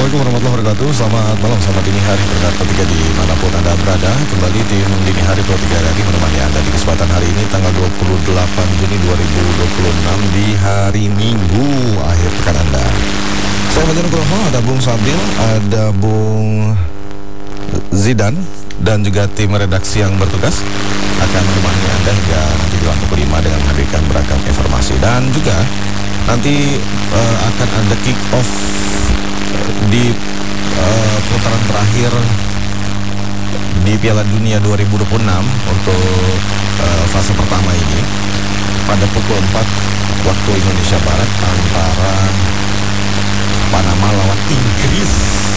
Assalamualaikum warahmatullahi wabarakatuh. Selamat malam, selamat dini hari pendengar Pro 3 dimanapun Anda berada. Kembali tim Dini Hari Pro 3 RRI menemani Anda di kesempatan hari ini tanggal 28 Juni 2026 di hari Minggu akhir pekan Anda. Saya Fajar Nugroho, ada Bung Sabil, ada Bung Zidan dan juga tim redaksi yang bertugas akan menemani Anda hingga nanti di pukul 5 dengan menghadirkan beragam informasi dan juga nanti akan ada kick off di putaran terakhir di Piala Dunia 2026 untuk fase pertama ini pada pukul 4 waktu Indonesia Barat antara Panama lawan Inggris.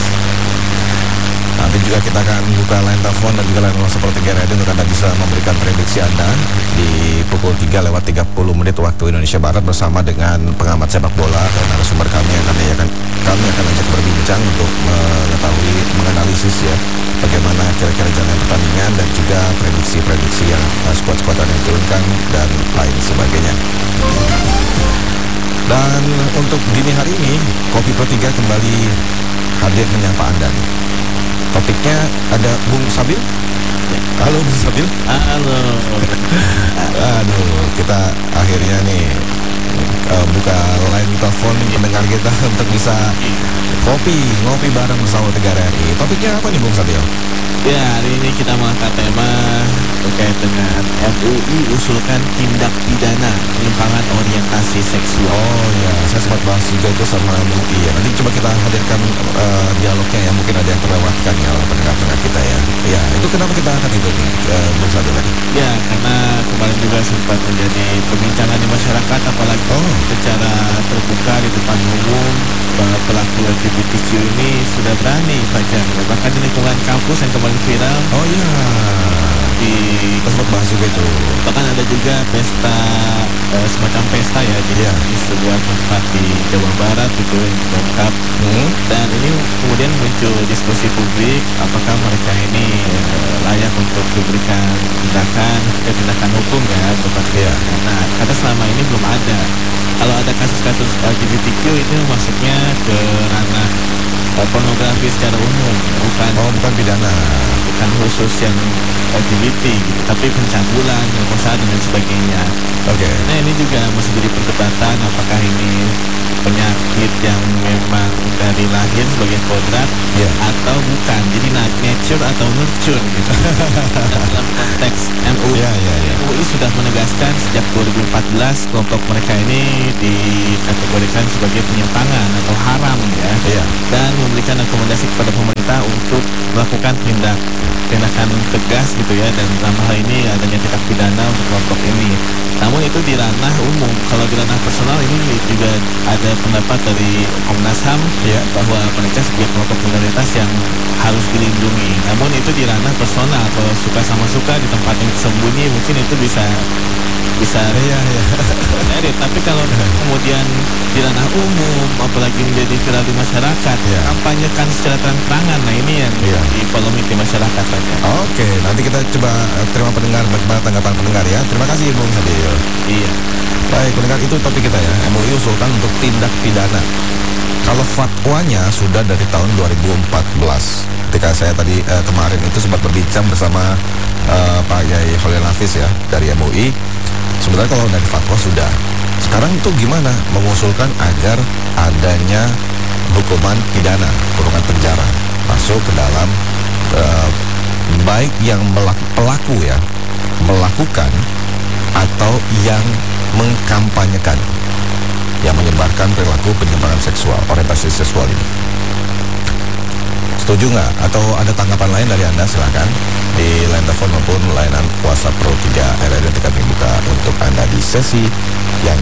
Nanti juga kita akan buka line telepon dan juga line WhatsApp Pro 3 Radio untuk Anda bisa memberikan prediksi Anda di pukul 3:30 waktu Indonesia Barat bersama dengan pengamat sepak bola dan narasumber kami yang kami akan ajak berbincang untuk mengetahui, menganalisis ya bagaimana kira-kira jalannya pertandingan dan juga prediksi-prediksi yang skuad-skuad yang diturunkan dan lain sebagainya. Dan untuk dini hari ini, Kopi Pro 3 kembali hadir menyapa Anda. Topiknya ada Bung Sabil. Halo Bung Sabil. Halo. Aduh, kita akhirnya nih buka line telepon pendengar kita untuk bisa ngopi bareng bersama 3 RRI. Topiknya apa nih Bung Sabil? Ya, hari ini kita mengangkat tema terkait dengan MUI usulkan tindak pidana penyimpangan orientasi seksual. Oh ya, saya sempat bahas juga itu sama MUI ya. Nanti coba kita hadirkan dialognya ya, mungkin ada yang terlewatkan ya oleh pendengar-pendengar kita ya. Ya, itu kenapa kita angkat itu nih, Bung Sabil tadi? Ya, karena kemarin juga sempat menjadi perbincangan di masyarakat, apalagi secara terbuka di depan umum bahwa pelaku LGBTQ ini sudah berani Fajar, bahkan di lingkungan kampus yang kemarin viral. Oh iya, kita sempat bahas juga itu. Bahkan ada juga pesta, semacam pesta ya di sebuah tempat di Jawa Barat itu yang lengkap. Dan ini kemudian muncul diskusi publik, apakah mereka ini layak untuk diberikan tindakan hukum ya berupa pidana. Karena selama ini belum ada. Kalau ada kasus-kasus LGBTQ itu masuknya ke ranah pornografi secara umum, bukan pidana, bukan khusus yang LGBT gitu, tapi pencabulan, perkosaan dan sebagainya. Oke. Nah, ini juga masih jadi perdebatan apakah ini penyakit yang memang dari lahir sebagai kodrat atau bukan. Jadi nature atau nurture gitu. Dalam konteks MUI, MUI sudah menegaskan sejak 2014 kelompok mereka ini dikategorikan sebagai penyimpangan atau haram ya. Dan memberikan rekomendasi kepada pemerintah untuk melakukan tindakan tegas gitu ya, dan dalam hal ini adanya tindak pidana untuk kelompok ini. Namun itu di ranah umum. Kalau di ranah personal ini juga ada pendapat dari Komnas HAM bahwa mereka sebagai kelompok minoritas yang harus dilindungi. Namun itu di ranah personal. Kalau suka sama suka di tempat yang tersembunyi mungkin itu bisa tapi kalau kemudian di ranah umum apalagi menjadi viral di masyarakat, kampanyekan secara terang-terangan, nah ini yang dipolemik di masyarakat saja. Oke, nanti kita coba terima pendengar, bagaimana tanggapan pendengar ya. Terima kasih Bung Sabil. Iya. Baik pendengar, itu topik kita ya. MUI usulkan untuk tindak pidana. Kalau fatwanya sudah dari tahun 2014. Ketika saya tadi kemarin itu sempat berbincang bersama Pak Yai Khalil Nafis ya dari MUI. Sebenarnya kalau dari fatwa sudah. Sekarang itu gimana? Mengusulkan agar adanya hukuman pidana, kurungan penjara masuk ke dalam baik yang pelaku ya melakukan atau yang mengkampanyekan, yang menyebarkan perilaku penyimpangan seksual, orientasi seksual ini. Setuju nggak? Atau ada tanggapan lain dari Anda? Silakan di line telepon maupun layanan WhatsApp Pro 3 RRI yang kami buka untuk Anda di sesi yang